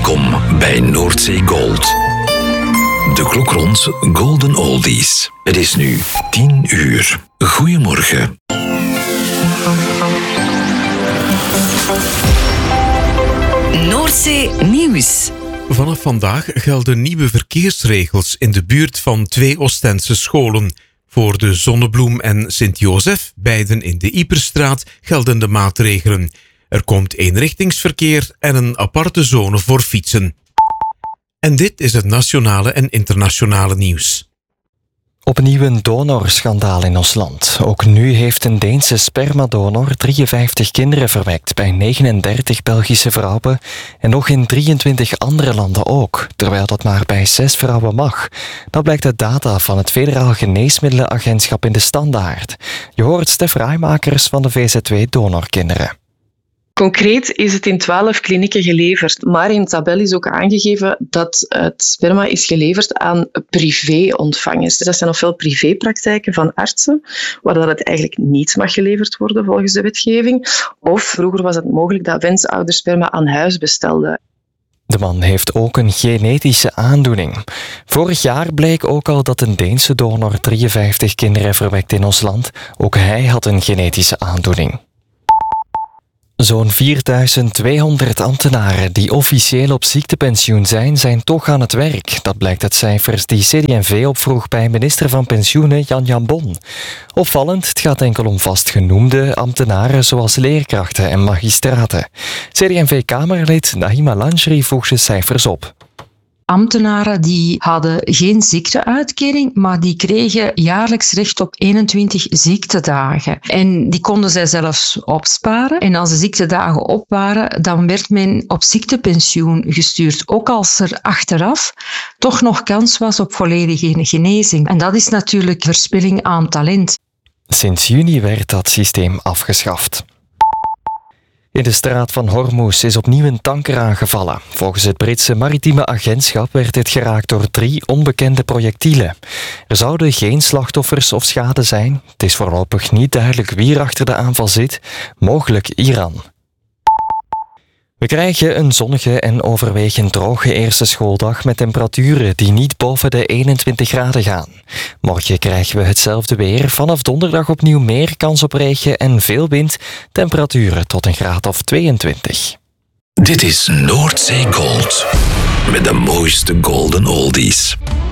Welkom bij Noordzee Gold. De klok rond Golden Oldies. Het is nu 10 uur. Goedemorgen. Noordzee Nieuws. Vanaf vandaag gelden nieuwe verkeersregels in de buurt van 2 Oostense scholen. Voor de Zonnebloem en Sint-Jozef, beiden in de Yperstraat, gelden de maatregelen. Er komt eenrichtingsverkeer en een aparte zone voor fietsen. En dit is het nationale en internationale nieuws. Opnieuw een donorschandaal in ons land. Ook nu heeft een Deense spermadonor 53 kinderen verwekt bij 39 Belgische vrouwen en nog in 23 andere landen ook, terwijl dat maar bij 6 vrouwen mag. Dat blijkt uit data van het Federaal Geneesmiddelenagentschap in de Standaard. Je hoort Stef Raaimakers van de VZW Donorkinderen. Concreet is het in 12 klinieken geleverd, maar in het tabel is ook aangegeven dat het sperma is geleverd aan privé-ontvangers. Dat zijn ofwel privépraktijken van artsen, waar dat het eigenlijk niet mag geleverd worden volgens de wetgeving. Of vroeger was het mogelijk dat wensouders sperma aan huis bestelden. De man heeft ook een genetische aandoening. Vorig jaar bleek ook al dat een Deense donor 53 kinderen verwekt in ons land. Ook hij had een genetische aandoening. Zo'n 4200 ambtenaren die officieel op ziektepensioen zijn toch aan het werk. Dat blijkt uit cijfers die CD&V opvroeg bij minister van Pensioenen Jan Jambon. Opvallend, het gaat enkel om vastgenoemde ambtenaren zoals leerkrachten en magistraten. CD&V-Kamerlid Nahima Lanjri voegt de cijfers op. Ambtenaren die hadden geen ziekteuitkering, maar die kregen jaarlijks recht op 21 ziektedagen. En die konden zij zelfs opsparen. En als de ziektedagen op waren, dan werd men op ziektepensioen gestuurd. Ook als er achteraf toch nog kans was op volledige genezing. En dat is natuurlijk verspilling aan talent. Sinds juni werd dat systeem afgeschaft. In de straat van Hormuz is opnieuw een tanker aangevallen. Volgens het Britse maritieme agentschap werd dit geraakt door 3 onbekende projectielen. Er zouden geen slachtoffers of schade zijn. Het is voorlopig niet duidelijk wie er achter de aanval zit. Mogelijk Iran. We krijgen een zonnige en overwegend droge eerste schooldag met temperaturen die niet boven de 21 graden gaan. Morgen krijgen we hetzelfde weer. Vanaf donderdag opnieuw meer kans op regen en veel wind. Temperaturen tot een graad of 22. Dit is Noordzee Gold. Met de mooiste golden oldies.